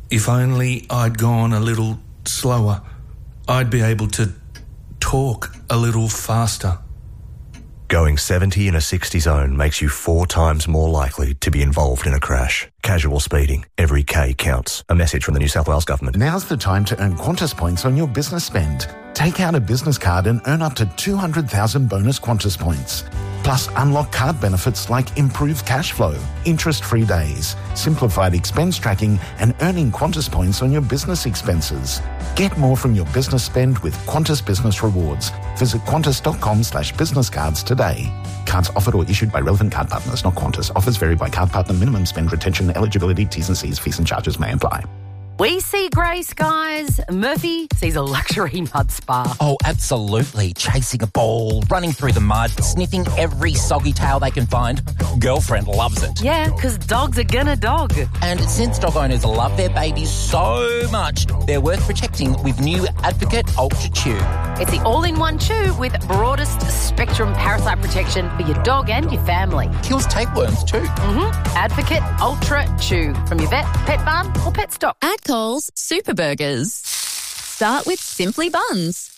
If only I'd gone a little slower, I'd be able to talk a little faster. Going 70 in a 60 zone makes you 4 times more likely to be involved in a crash. Casual speeding. Every K counts. A message from the New South Wales Government. Now's the time to earn Qantas points on your business spend. Take out a business card and earn up to 200,000 bonus Qantas points. Plus, unlock card benefits like improved cash flow, interest-free days, simplified expense tracking, and earning Qantas points on your business expenses. Get more from your business spend with Qantas Business Rewards. Visit qantas.com/business cards today. Cards offered or issued by relevant card partners, not Qantas. Offers vary by card partner. Minimum spend, retention, eligibility, T's and C's, fees and charges may apply. We see grey skies. Murphy sees a luxury mud spa. Oh, absolutely. Chasing a ball, running through the mud, sniffing every soggy tail they can find. Girlfriend loves it. Yeah, because dogs are gonna dog. And since dog owners love their babies so much, they're worth protecting with new Advocate Ultra Chew. It's the all-in-one chew with broadest spectrum parasite protection for your dog and your family. Kills tapeworms too. Advocate Ultra Chew from your vet, pet barn or pet stock. At Coles, Super Burgers. Start with Simply Buns.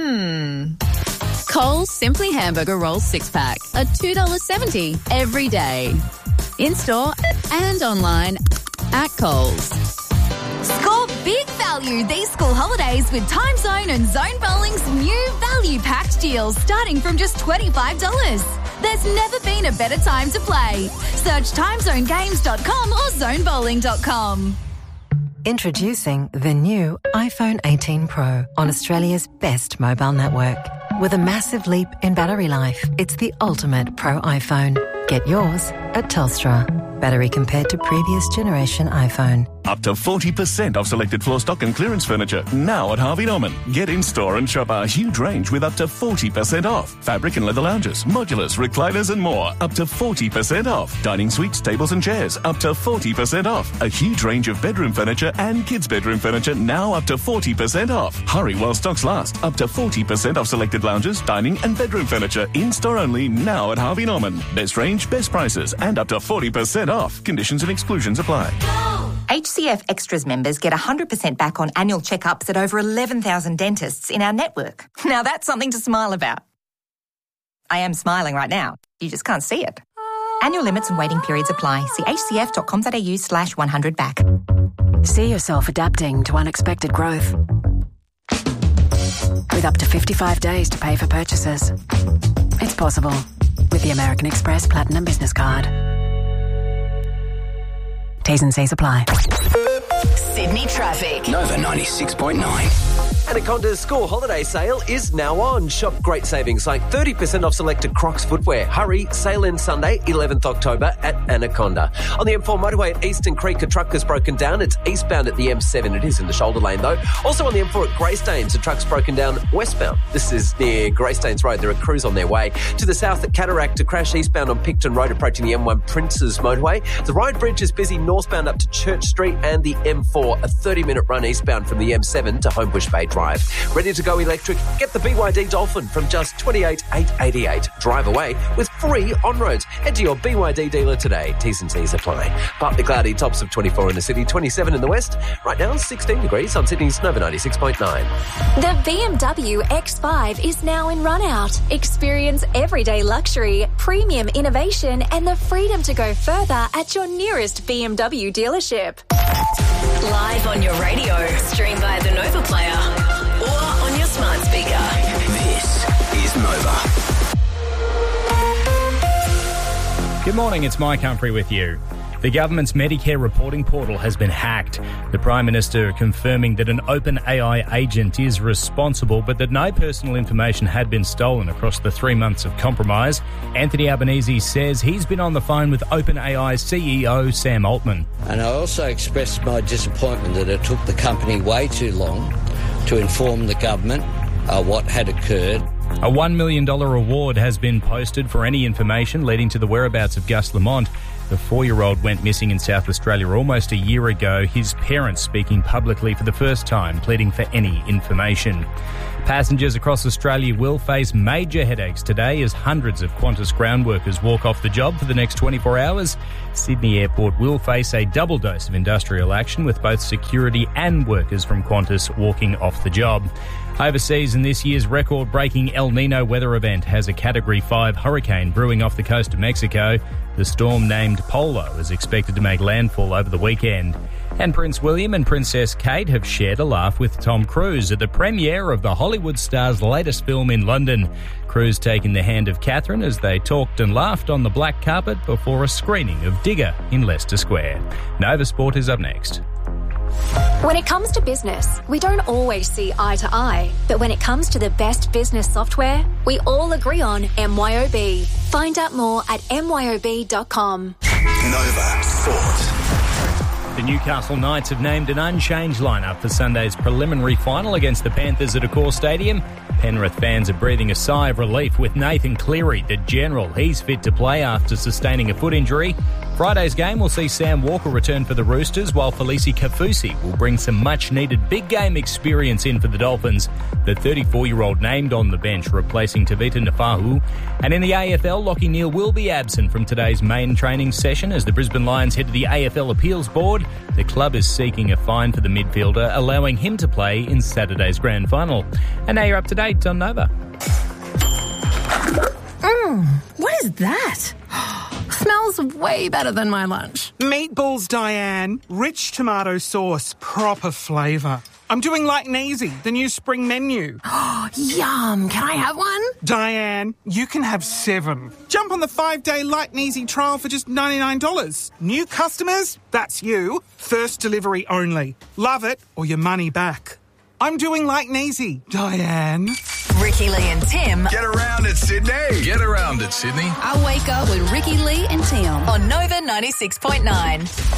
Coles Simply Hamburger Rolls 6-pack are $2.70 every day. In-store and online at Coles. Score big value these school holidays with Time Zone and Zone Bowling's new value-packed deals starting from just $25. There's never been a better time to play. Search timezonegames.com or zonebowling.com. Introducing the new iPhone 18 Pro on Australia's best mobile network. With a massive leap in battery life, it's the ultimate Pro iPhone. Get yours at Telstra. Battery compared to previous generation iPhone. Up to 40% off selected floor stock and clearance furniture now at Harvey Norman. Get in store and shop our huge range with up to 40% off. Fabric and leather lounges, modulars, recliners and more. Up to 40% off. Dining suites, tables and chairs. Up to 40% off. A huge range of bedroom furniture and kids' bedroom furniture now up to 40% off. Hurry while stocks last. Up to 40% off selected lounges, dining and bedroom furniture. In store only now at Harvey Norman. Best range, best prices and up to 40% off. Conditions and exclusions apply. HCF Extras members get 100% back on annual checkups at over 11,000 dentists in our network. Now that's something to smile about. I am smiling right now. You just can't see it. Annual limits and waiting periods apply. See hcf.com.au/100back. See yourself adapting to unexpected growth. With up to 55 days to pay for purchases. It's possible with the American Express Platinum Business Card. T's and C's apply. Sydney traffic. Nova 96.9. Anaconda's school holiday sale is now on. Shop great savings like 30% off selected Crocs footwear. Hurry, sale ends Sunday, 11th October at Anaconda. On the M4 motorway at Eastern Creek, a truck has broken down. It's eastbound at the M7. It is in the shoulder lane though. Also on the M4 at Greystanes, a truck's broken down westbound. This is near Greystanes Road. There are crews on their way. To the south at Cataract, a crash eastbound on Picton Road approaching the M1 Princes motorway. The Ryde Bridge is busy northbound up to Church Street and the M4, a 30-minute run eastbound from the M7 to Homebush Bay Drive. Ready to go electric? Get the BYD Dolphin from just $28,888. Drive away with free on-roads. Head to your BYD dealer today. T's and C's apply. Partly cloudy, tops of 24 in the city, 27 in the west. Right now, 16 degrees on Sydney's Nova 96.9. The BMW X5 is now in run-out. Experience everyday luxury, premium innovation and the freedom to go further at your nearest BMW dealership. Live on your radio, stream via the Nova Player or on your smart speaker. This is Nova. Good morning, it's Mike Humphrey with you. The government's Medicare reporting portal has been hacked. The Prime Minister confirming that an OpenAI agent is responsible, but that no personal information had been stolen across the 3 months of compromise. Anthony Albanese says he's been on the phone with OpenAI's CEO, Sam Altman. And I also expressed my disappointment that it took the company way too long to inform the government what had occurred. A $1 million reward has been posted for any information leading to the whereabouts of Gus Lamont. The 4-year-old went missing in South Australia almost a year ago, his parents speaking publicly for the first time, pleading for any information. Passengers across Australia will face major headaches today as hundreds of Qantas ground workers walk off the job for the next 24 hours. Sydney Airport will face a double dose of industrial action with both security and workers from Qantas walking off the job. Overseas, in this year's record-breaking El Nino weather event has a Category 5 hurricane brewing off the coast of Mexico. The storm, named Polo, is expected to make landfall over the weekend. And Prince William and Princess Kate have shared a laugh with Tom Cruise at the premiere of the Hollywood star's latest film in London. Cruise taking the hand of Catherine as they talked and laughed on the black carpet before a screening of Digger in Leicester Square. Nova Sport is up next. When it comes to business, we don't always see eye to eye. But when it comes to the best business software, we all agree on MYOB. Find out more at myob.com. Nova Sport. The Newcastle Knights have named an unchanged lineup for Sunday's preliminary final against the Panthers at Accor Stadium. Penrith fans are breathing a sigh of relief with Nathan Cleary, the general. He's fit to play after sustaining a foot injury. Friday's game will see Sam Walker return for the Roosters, while Felice Kafusi will bring some much-needed big-game experience in for the Dolphins. The 34-year-old named on the bench, replacing Tavita Nafahu. And in the AFL, Lachie Neale will be absent from today's main training session as the Brisbane Lions head to the AFL Appeals Board. The club is seeking a fine for the midfielder, allowing him to play in Saturday's grand final. And now you're up to date on Nova. What is that? Smells way better than my lunch. Meatballs, Diane. Rich tomato sauce, proper flavour. I'm doing like and easy, the new spring menu. Yum. Can I have one? Diane, you can have 7. Jump on the 5-day light and easy trial for just $99. New customers? That's you. First delivery only. Love it or your money back. I'm doing light and easy, Diane. Ricky Lee and Tim. Get around it, Sydney. Get around it, Sydney. I wake up with Ricky Lee and Tim On Nova 96.9.